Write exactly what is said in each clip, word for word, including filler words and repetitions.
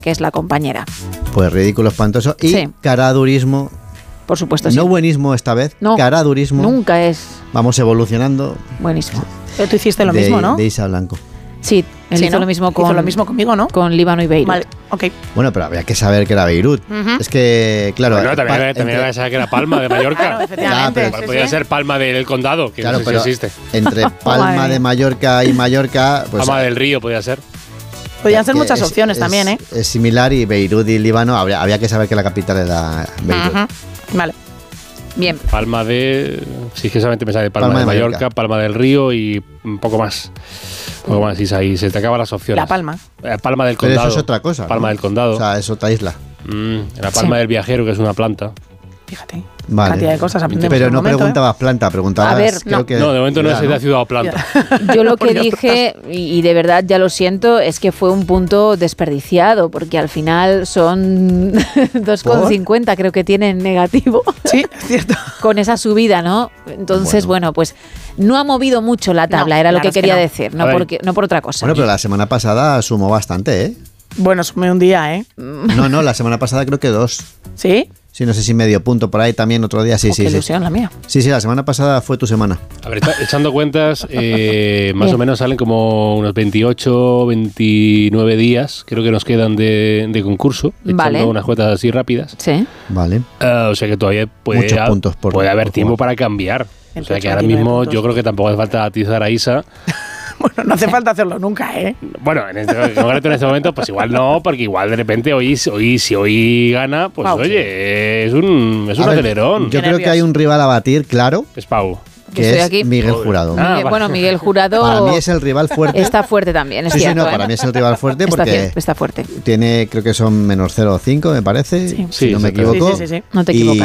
que es la compañera. Pues ridículo, espantoso. Y Sí. caradurismo. Por supuesto, sí. No buenismo esta vez, No, caradurismo. nunca es Vamos evolucionando. buenísimo. Pero tú hiciste lo de, mismo, ¿no? De Isa Blanco. Sí, él Sí, hizo ¿no? lo mismo con, Hizo lo mismo conmigo, ¿no? con Líbano y Beirut. Vale, ok. Bueno, pero había que saber que era Beirut. Ujú. Es que, claro. Bueno, también, pa- también entre- era que era Palma de Mallorca. Claro, efectivamente. Ya, pero sí, Podría sí. ser Palma del Condado, que Claro, no sé pero si existe. entre Madre Palma mía. de Mallorca y Mallorca, pues Palma del Río podría ser. Podían ser que muchas es- opciones es- también, ¿eh? Es similar y Beirut y Líbano, habría, había que saber que la capital era Beirut. Ujú. Vale. Bien. Palma de... Sí, es que solamente me sale Palma, Palma de de Mallorca, Mallorca. Palma del Río y un poco más. Un poco más, Isa, y se te acaban las opciones. La Palma. Eh, Palma del Pero Condado. eso es otra cosa. Palma ¿no? del Condado. O sea, es otra isla. Mm, la Palma Sí. del Viajero, que es una planta. Fíjate. Vale. Cantidad de cosas aprendemos Pero en un no momento, preguntabas planta, preguntabas. A ver, creo no. que No, de momento no ciudad, es de ciudad o planta. Yo lo que Por Dios, dije, y, y de verdad ya lo siento, es que fue un punto desperdiciado, porque al final son dos coma cincuenta creo que tienen negativo, ¿eh? Sí, es cierto. con esa subida, ¿no? Entonces, bueno, Bueno. pues no ha movido mucho la tabla, No, era lo claro que es que quería no. decir, A no, ver. porque, no por otra cosa. Bueno, pero la semana pasada sumó bastante, ¿eh? Bueno, sumé un día, ¿eh? No, no, la semana pasada creo que dos. ¿Sí? Sí, no sé si medio punto por ahí también otro día. Sí, Oh, sí, qué sí. ilusión la mía. Sí, sí, la semana pasada fue tu semana. A ver, echa- echando cuentas, eh, más Bien. o menos salen como unos veintiocho, veintinueve días, creo que nos quedan de, de concurso, echando Vale. unas cuentas así rápidas. Sí. Vale. Ah, o sea que todavía puede, Muchos ha- punto por- puede haber por tiempo jugar. para cambiar. O sea veintiocho, que ahora veintinueve mismo puntos. yo creo que tampoco hace falta atizar a Isa. Bueno, no hace falta hacerlo nunca, ¿eh? Bueno, en este, en concreto en este momento, pues igual no, porque igual de repente hoy, hoy si hoy gana, pues Pau. oye, es un, es un A ver, acelerón. Yo Qué creo que nervios. hay un rival a batir, claro, Es Pau. Que que estoy es aquí. Miguel Joder. Jurado. Ah, Miguel- vale. bueno, Miguel Jurado Para mí es el rival fuerte. está fuerte también, es sí, sí, cierto. no, ¿eh? para mí es el rival fuerte Está, porque cier- está fuerte. tiene, creo que son menos cero coma cinco, me parece, Sí. si Sí, no me exacto. equivoco. Sí, sí, sí, sí. No te equivocas.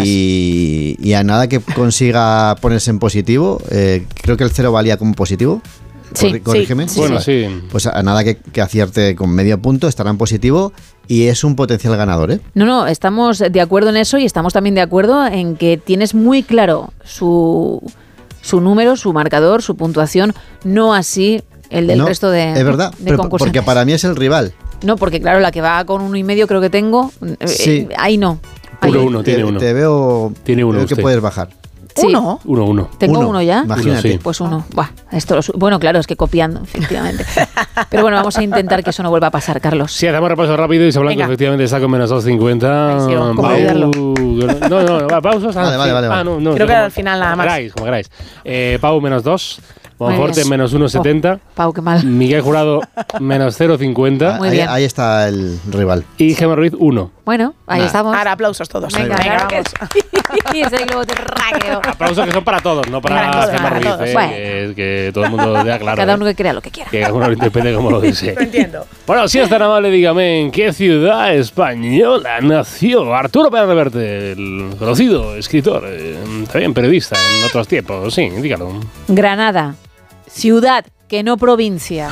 Y, y a nada que consiga ponerse en positivo, eh, creo que el cero valía como positivo. Sí, Corri- corrígeme. sí, Bueno, sí. Pues a nada que, que acierte con medio punto, estará en positivo y es un potencial ganador, ¿eh? No, no, estamos de acuerdo en eso y estamos también de acuerdo en que tienes muy claro su, su número, su marcador, su puntuación, no así el del No, resto de, es verdad, de pero concursantes. porque para mí es el rival. No, porque claro, la que va con uno y medio creo que tengo, eh, Sí. ahí no. Ahí. Uno, uno, tiene te, uno. te veo, Tiene uno veo que usted. puedes bajar. Sí. Uno. Uno, uno. Tengo uno, Uno, ya. imagínate. Uno, sí. Pues uno. Buah, esto lo su- bueno, claro, es que copiando, efectivamente. Pero bueno, vamos a intentar que eso no vuelva a pasar, Carlos. Si hacemos repaso rápido, Isa Blanco Venga. efectivamente está con menos dos cincuenta. Ay, sí, ¿cómo Pau- olvidarlo? No, no, va, pausos. Vale, vale, vale, Ah, vale. no, no, Creo que como- al final nada como más. Queráis, como queráis. Eh, Pau menos dos. Muy Monforte bien. menos uno setenta. Oh, Pau, qué mal. Miguel Jurado menos cero cincuenta. Muy ahí, bien. ahí está el rival. Y Gemma Ruiz uno. Bueno, ahí Nah. estamos. Ahora aplausos todos. Venga, claro que vamos. sí. Ese globo terráqueo. Aplausos que son para todos, no para, Para todos, Gemma para Ruiz. todos. eh, Bueno. que, que todo el mundo vea claro. Cada eh, uno que crea lo que quiera. que cada uno lo interprete como lo desee. Lo entiendo. Bueno, si es tan amable, dígame, ¿en qué ciudad española nació Arturo Pérez Reverte, el conocido escritor, eh, también periodista en otros tiempos? Sí, dígalo. Granada, ciudad, que no provincia.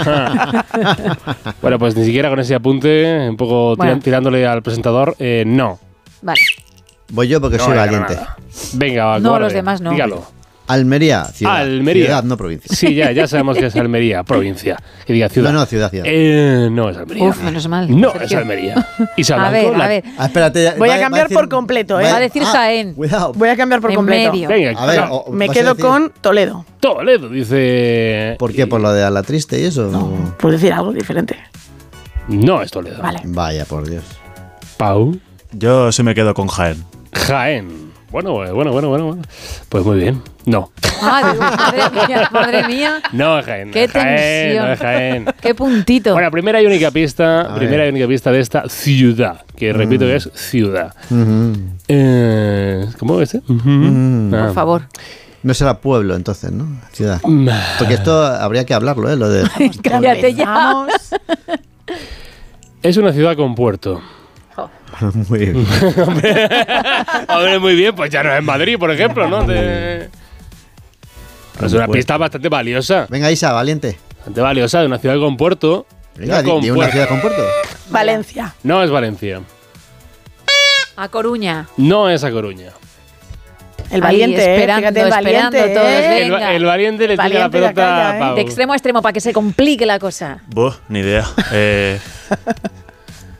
Bueno, pues ni siquiera con ese apunte, un poco tira- Bueno. tirándole al presentador, eh, no. Vale. Voy yo porque No soy era valiente. Granada. Venga, va, No, cobarde, los demás no. Dígalo. Almería, ciudad. Almería. Ciudad, no provincia. Sí, ya, ya sabemos que es Almería, provincia. Que diga ciudad. No, no, ciudad, ciudad. Eh, no es Almería. Uf, menos mal. No Sergio. es Almería. Isa A Blanco, ver, la- a ver. Ah, espérate. ya- Voy a va- cambiar va por completo, ¿eh? Va a decir Jaén. Cuidado. Voy a cambiar por En completo. medio. Venga, A ver, no. o- Me vas a quedo decir- con Toledo. Toledo, dice. ¿Por qué? ¿Por lo de la triste y eso? No, por decir algo diferente. No es Toledo. Vale. Vaya, por Dios. Pau. Yo sí me quedo con Jaén. Jaén. Bueno, bueno, bueno, bueno, bueno. Pues muy bien. No. Ay, madre mía, madre mía. No es Jaén. Qué Jaén, tensión. no es Jaén. Qué puntito. Bueno, primera y única pista, A primera ver. y única pista de esta ciudad, que repito que es ciudad. Ujú. Eh, ¿Cómo es? Mm. Ah. Por favor. No será pueblo entonces, ¿no? Ciudad. Mm. Porque esto habría que hablarlo, ¿eh? Lo de... Cállate ya. Vamos. Es una ciudad con puerto. Muy bien. Hombre, muy bien, pues ya no es Madrid, por ejemplo, ¿no? Te- Es una puerto. pista bastante valiosa. Venga, Isa, valiente. Bastante valiosa de una ciudad con puerto. Venga, di, con di una puerto. ciudad con puerto. Valencia. No es Valencia. A Coruña. No es A Coruña. El Ahí, valiente, ¿eh? esperando, Fíjate, el esperando valiente, todos, ¿eh? El, Venga. el valiente le tira la Valiente la pelota calla, a ¿eh? Pau. De extremo a extremo para que se complique la cosa. Buh, ni idea. Eh,